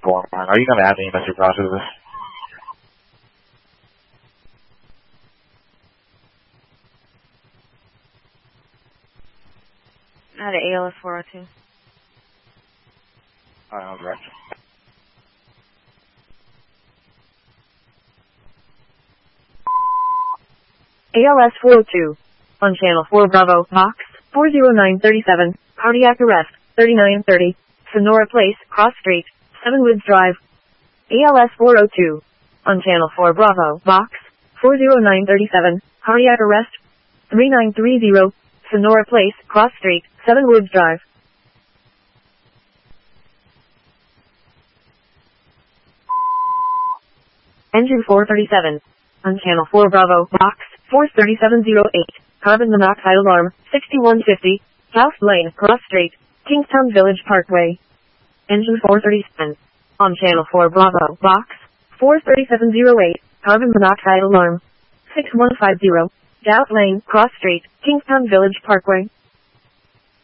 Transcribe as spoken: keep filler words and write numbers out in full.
four. Are you going to add any message route to this? Add A L S four oh two. Alright, I'll direct. A L S four oh two. On channel four Bravo, box four oh nine three seven, cardiac arrest, thirty-nine thirty, Sonora Place, Cross Street, seven Woods Drive. A L S four oh two. On channel four Bravo, box four oh nine three seven, cardiac arrest, thirty-nine thirty, Sonora Place, Cross Street, seven Woods Drive. Engine four thirty-seven. On channel four Bravo, box four three seven oh eight, carbon monoxide alarm, sixty-one fifty, South Lane, Cross Street, Kingstown Village Parkway. Engine four thirty-seven. On channel four Bravo, box four three seven oh eight, carbon monoxide alarm, six one five zero, South Lane, Cross Street, Kingstown Village Parkway.